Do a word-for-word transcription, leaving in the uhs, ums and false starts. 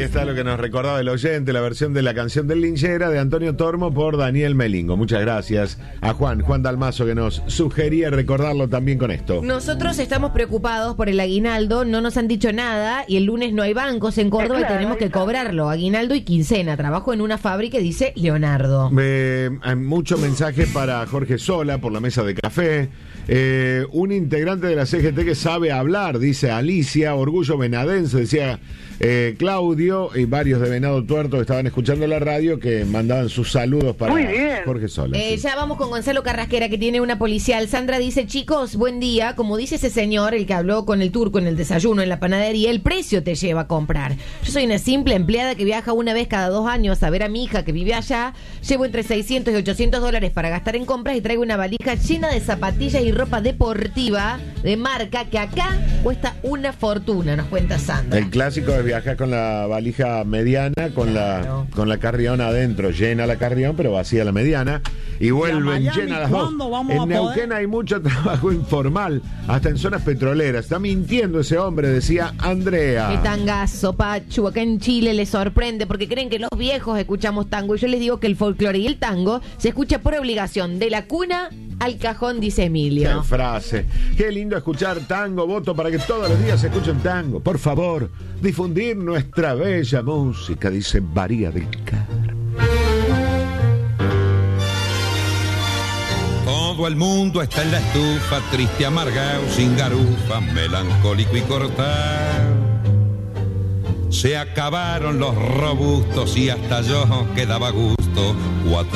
está lo que nos recordaba el oyente, la versión de la canción del Linchera de Antonio Tormo por Daniel Melingo. Muchas gracias a Juan, Juan Dalmazo, que nos sugería recordarlo también con esto. Nosotros estamos preocupados por el aguinaldo, no nos han dicho nada y el lunes no hay bancos en Córdoba y tenemos que cobrarlo, aguinaldo y quincena. Trabajo en una fábrica, dice Leonardo. Eh, hay mucho mensaje para Jorge Sola por la mesa de café. Eh, un integrante de la C G T que sabe hablar, dice Alicia. Orgullo venadense, decía eh, Claudio, y varios de Venado Tuerto que estaban escuchando la radio que mandaban sus saludos para Jorge Sola. Eh, sí. Ya vamos con Gonzalo Carrasquera, que tiene una policial. Sandra dice: chicos, buen día. Como dice ese señor, el que habló con el turco en el desayuno en la panadería, el precio te lleva a comprar. Yo soy una simple empleada que viaja una vez cada dos años a ver a mi hija que vive allá. Llevo entre seiscientos y ochocientos dólares para gastar en compras y traigo una valija llena de zapatillas y ropa deportiva de marca que acá cuesta una fortuna, nos cuenta Sandra. El clásico es viajar con la valija mediana, con Claro. la con la carrión adentro, llena la carrión, pero vacía la mediana, y vuelven llena las dos. En Neuquén hay mucho trabajo informal, hasta en zonas petroleras. Está mintiendo ese hombre, decía Andrea. Qué tangazo, Pachu. Acá en Chile les sorprende porque creen que los viejos escuchamos tango. Y yo les digo que el folclore y el tango se escucha por obligación, de la cuna al cajón, dice Emilio. Qué frase. Qué lindo escuchar tango. Voto para que todos los días se escuchen tango. Por favor, difundir nuestra bella música, dice María del Carmen. Todo el mundo está en la estufa, triste, amargado, sin garufa, melancólico y cortado. Se acabaron los robustos y hasta yo quedaba gusto. Cuatro